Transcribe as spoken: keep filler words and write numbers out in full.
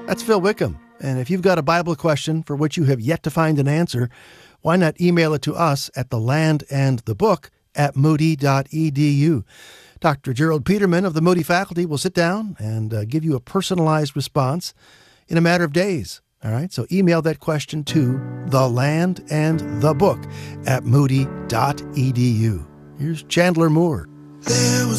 That's Phil Wickham. And if you've got a Bible question for which you have yet to find an answer, why not email it to us at the land and the book at moody dot e d u. Doctor Gerald Peterman of the Moody faculty will sit down and uh, give you a personalized response in a matter of days. All right, so email that question to the land and the book at moody dot e d u. Here's Chandler Moore. There was